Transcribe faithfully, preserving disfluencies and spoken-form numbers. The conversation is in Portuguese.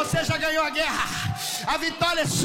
você já ganhou a guerra. A vitória é sua.